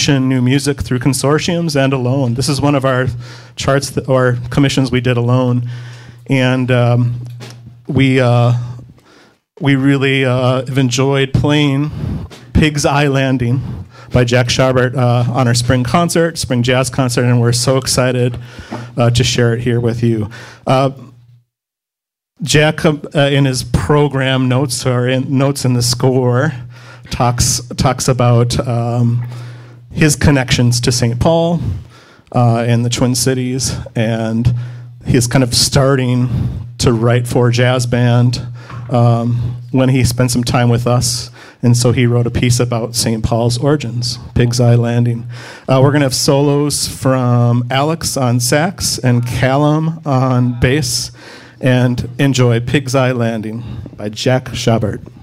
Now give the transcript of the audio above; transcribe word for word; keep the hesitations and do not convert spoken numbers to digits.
commission new music through consortiums and alone. This is one of our charts that, or commissions we did alone, and um, we uh, we really uh, have enjoyed playing Pig's Eye Landing by Jack Schaubert uh, on our spring concert, spring jazz concert, and we're so excited uh, to share it here with you. Uh, Jack, uh, in his program notes or in notes in the score, talks talks about um, his connections to Saint Paul uh, and the Twin Cities, and he's kind of starting to write for a jazz band um, when he spent some time with us, and so he wrote a piece about Saint Paul's origins, Pig's Eye Landing. Uh, we're going to have solos from Alex on sax and Callum on bass, and enjoy Pig's Eye Landing by Jack Schaubert.